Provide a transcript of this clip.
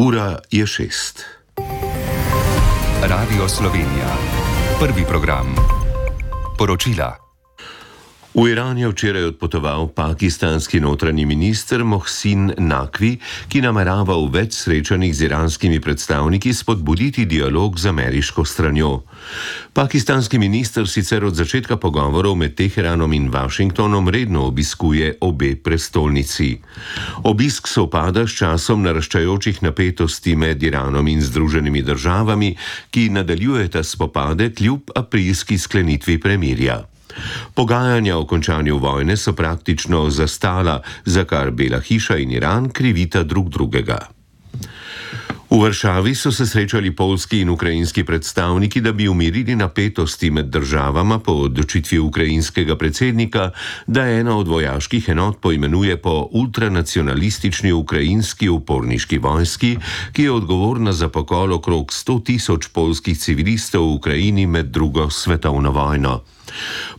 Ura je 6. Radio Slovenija. Prvi program. Poročila. V Iran je včeraj odpotoval pakistanski notranji minister Mohsin Naqvi, ki namerava v več srečanjih z iranskimi predstavniki spodbuditi dialog z ameriško stranjo. Pakistanski minister sicer od začetka pogovorov med Teheranom in Washingtonom redno obiskuje obe prestolnici. Obisk sovpada s časom naraščajočih napetosti med Iranom in Združenimi državami, ki nadaljujeta spopade kljub aprilski sklenitvi premirja. Pogajanja o končanju vojne so praktično zastala, za kar Bela hiša in Iran krivita drug drugega. V Varšavi so se srečali poljski in ukrajinski predstavniki, da bi umirili napetosti med državama po odločitvi ukrajinskega predsednika, da ena od vojaških enot poimenuje po ultranacionalistični ukrajinski uporniški vojski, ki je odgovorna za pokol okrog 100 000 poljskih civilistov v Ukrajini med drugo svetovno vojno.